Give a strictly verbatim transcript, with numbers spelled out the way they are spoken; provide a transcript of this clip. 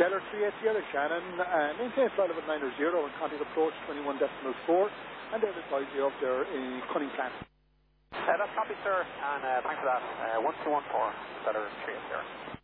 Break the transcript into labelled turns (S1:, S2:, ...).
S1: Stellar three eight Sierra Shannon, uh, maintain flight level nine zero and contact approach twenty-one decimal four, and they'll advise you up there in Cunning Plant.
S2: Uh, that's copy, sir, and uh, thanks for that. Uh, one two one four, Stellar three eight Sierra.